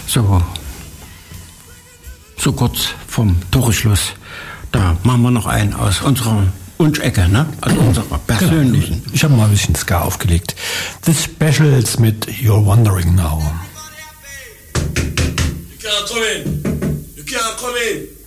so kurz vom Toreschluss, da machen wir noch einen aus unserer Wunschecke, ne? Also unserer persönlichen. Genau. Ich habe mal ein bisschen Ska aufgelegt. The Specials mit You're Wondering Now. You can't come in.